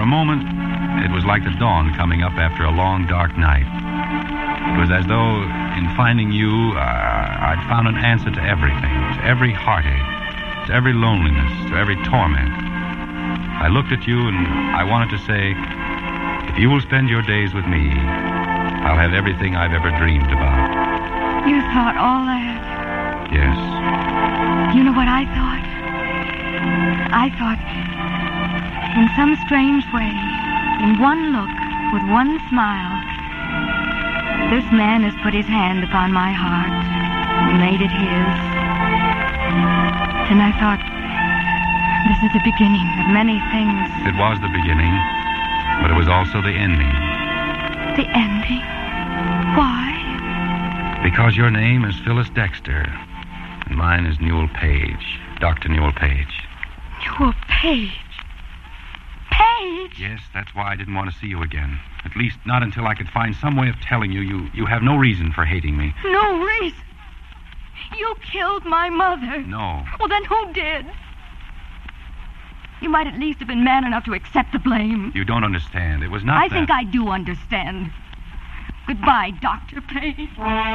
For a moment, it was like the dawn coming up after a long, dark night. It was as though, in finding you, I'd found an answer to everything, to every heartache, to every loneliness, to every torment. I looked at you and I wanted to say, if you will spend your days with me, I'll have everything I've ever dreamed about. You thought all that? Yes. You know what I thought? I thought, in some strange way, in one look, with one smile, this man has put his hand upon my heart and made it his. And I thought, this is the beginning of many things. It was the beginning, but it was also the ending. The ending? Why? Because your name is Phyllis Dexter, and mine is Newell Page, Dr. Newell Page. Newell Page? Page? Yes, that's why I didn't want to see you again. At least not until I could find some way of telling you have no reason for hating me. No reason? You killed my mother. No. Well, then who did? You might at least have been man enough to accept the blame. You don't understand. It was not I think I do understand. Goodbye, Dr. Page.